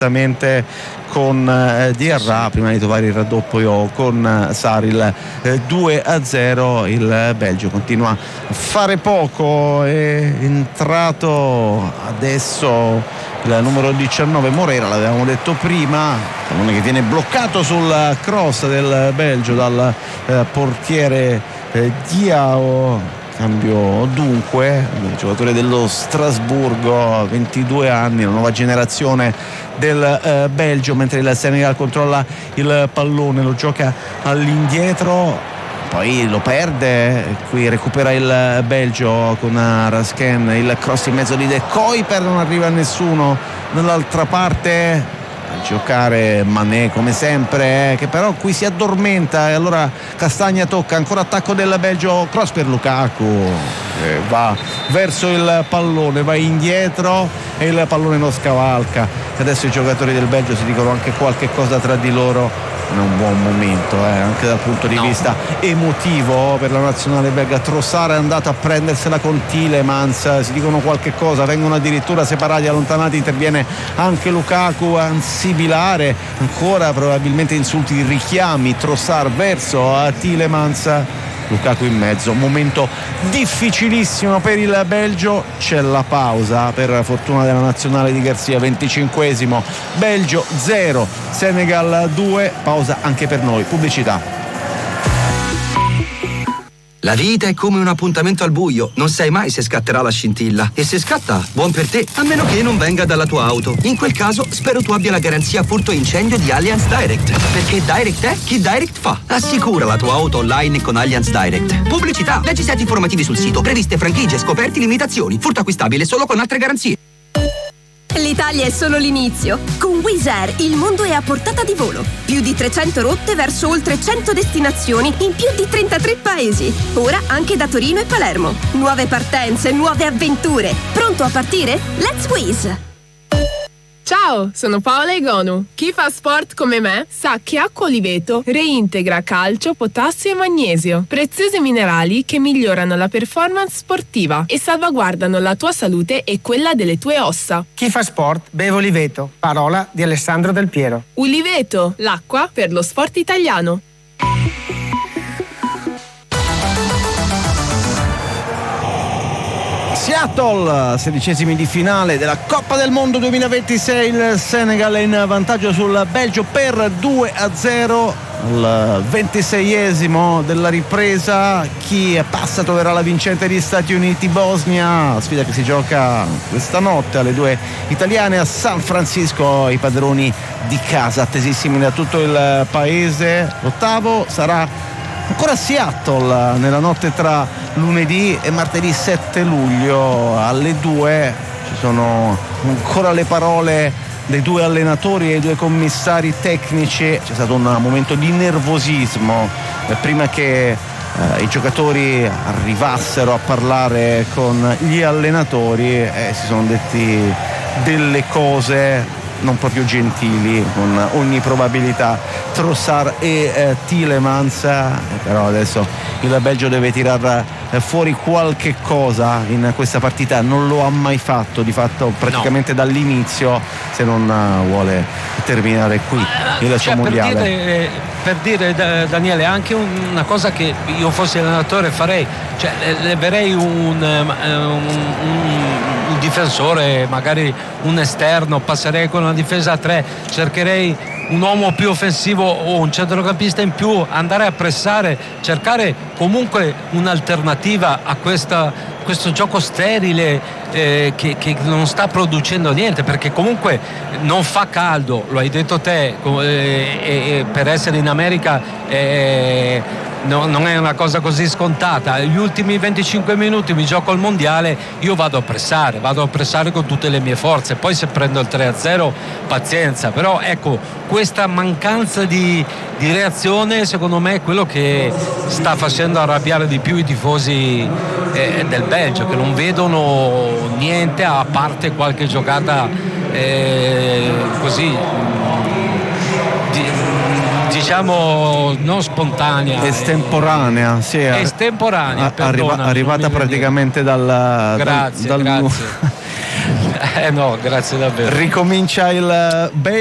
con Diarra prima di trovare il raddoppio con Sarri, il 2-0. Il Belgio continua a fare poco. È entrato adesso il numero 19 Moreira, l'avevamo detto prima, pallone che viene bloccato sul cross del Belgio dal portiere Diao. Cambio dunque, il giocatore dello Strasburgo, 22 anni, la nuova generazione del Belgio, mentre il Senegal controlla il pallone, lo gioca all'indietro, poi lo perde, qui recupera il Belgio con Raskin, il cross in mezzo di De Kuyper, non arriva nessuno dall'altra parte. A giocare Mané come sempre, che però qui si addormenta, e allora Castagna tocca, ancora attacco del Belgio, cross per Lukaku, va verso il pallone, va indietro e il pallone lo scavalca. Adesso i giocatori del Belgio si dicono anche qualche cosa tra di loro. Non è un buon momento anche dal punto di vista emotivo per la nazionale belga. Trossard è andato a prendersela con Tielemans, si dicono qualche cosa, vengono addirittura separati, allontanati, interviene anche Lukaku a sibilare, ancora probabilmente insulti, richiami Trossard verso Tielemans, Lukaku in mezzo. Momento difficilissimo per il Belgio, c'è la pausa per fortuna della nazionale di Garcia. 25esimo, Belgio 0 Senegal 2, pausa anche per noi, pubblicità. La vita è come un appuntamento al buio, non sai mai se scatterà la scintilla, e se scatta, buon per te, a meno che non venga dalla tua auto. In quel caso spero tu abbia la garanzia furto incendio di Allianz Direct, perché Direct è chi Direct fa. Assicura la tua auto online con Allianz Direct. Pubblicità, leggi set informativi sul sito, previste franchigie, scoperti, limitazioni, furto acquistabile solo con altre garanzie. L'Italia è solo l'inizio. Con Wizz Air il mondo è a portata di volo. Più di 300 rotte verso oltre 100 destinazioni in più di 33 paesi. Ora anche da Torino e Palermo. Nuove partenze, nuove avventure. Pronto a partire? Let's Wizz! Ciao, sono Paola Egonu. Chi fa sport come me sa che Acqua Oliveto reintegra calcio, potassio e magnesio, preziosi minerali che migliorano la performance sportiva e salvaguardano la tua salute e quella delle tue ossa. Chi fa sport beve Oliveto, parola di Alessandro Del Piero. Oliveto, l'acqua per lo sport italiano. Seattle, 16esimi di finale della Coppa del Mondo 2026, il Senegal è in vantaggio sul Belgio per 2-0 al 26esimo della ripresa. Chi passa troverà la vincente di Stati Uniti-Bosnia, sfida che si gioca questa notte alle 2 italiane a San Francisco, i padroni di casa attesissimi da tutto il paese. L'ottavo sarà ancora a Seattle nella notte tra lunedì e martedì 7 luglio alle 2. Ci sono ancora le parole dei due allenatori e dei due commissari tecnici. C'è stato un momento di nervosismo prima che i giocatori arrivassero a parlare con gli allenatori e si sono detti delle cose non proprio gentili con ogni probabilità Trossard e Tielemans, però adesso il Belgio deve tirar fuori qualche cosa in questa partita, non lo ha mai fatto di fatto praticamente dall'inizio, se non vuole terminare qui il suo mondiale. Per dire Daniele, anche una cosa che io fossi allenatore farei, cioè leverei un difensore, magari un esterno, passerei con una difesa a 3, cercherei un uomo più offensivo o un centrocampista in più, andare a pressare, cercare comunque un'alternativa a questo gioco sterile che non sta producendo niente, perché comunque non fa caldo, lo hai detto te, per essere in America non è una cosa così scontata. Gli ultimi 25 minuti mi gioco il mondiale, io vado a pressare con tutte le mie forze, poi se prendo il 3-0 pazienza, però ecco, questa mancanza di reazione secondo me è quello che sta facendo arrabbiare di più i tifosi del Belgio, che non vedono niente a parte qualche giocata così diciamo non spontanea, estemporanea, sì, estemporanea, arrivata praticamente dal grazie No, grazie davvero. Ricomincia il